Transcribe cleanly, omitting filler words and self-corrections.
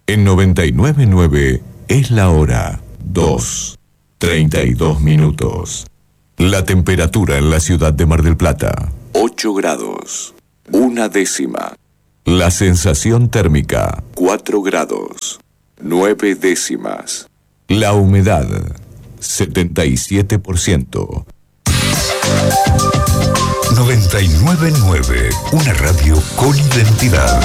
En 99.9 es la hora 2:32 minutos. La temperatura en la ciudad de Mar del Plata, 8 grados, 1/10. La sensación térmica, 4 grados, 9/10. La humedad, 77%. 99.9, una radio con identidad.